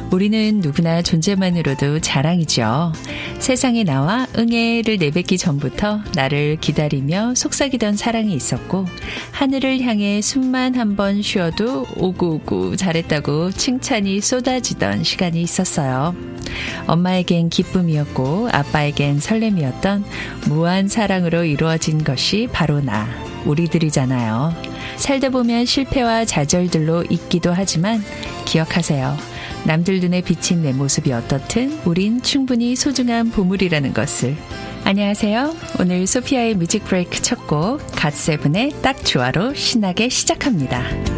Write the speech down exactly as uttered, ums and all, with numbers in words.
우리는 누구나 존재만으로도 자랑이죠. 세상에 나와 응애를 내뱉기 전부터 나를 기다리며 속삭이던 사랑이 있었고 하늘을 향해 숨만 한 번 쉬어도 오구오구 잘했다고 칭찬이 쏟아지던 시간이 있었어요. 엄마에겐 기쁨이었고 아빠에겐 설렘이었던 무한 사랑으로 이루어진 것이 바로 나, 우리들이잖아요. 살다 보면 실패와 좌절들로 있기도 하지만 기억하세요. 남들 눈에 비친 내 모습이 어떻든 우린 충분히 소중한 보물이라는 것을. 안녕하세요. 오늘 소피아의 뮤직 브레이크 첫 곡 갓세븐의 딱 좋아로 신나게 시작합니다.